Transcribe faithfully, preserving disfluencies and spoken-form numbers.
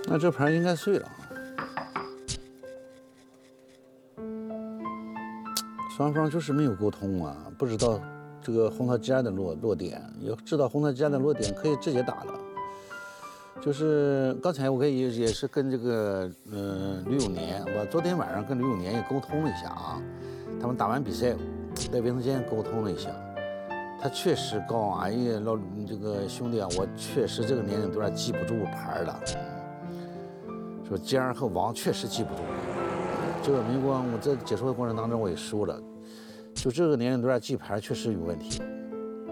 那这盘应该碎了。双方就是没有沟通啊，不知道这个红桃鸡蛋的落落点，要知道红桃鸡蛋的落点可以直接打了。就是刚才我跟也也是跟这个呃吕永年，我昨天晚上跟吕永年也沟通了一下啊，他们打完比赛，在卫生间沟通了一下，他确实告哎呀老这个兄弟啊，我确实这个年龄段记不住牌了，说尖儿和王确实记不住。这个没光我在解说的过程当中我也说了，就这个年龄段记牌确实有问题。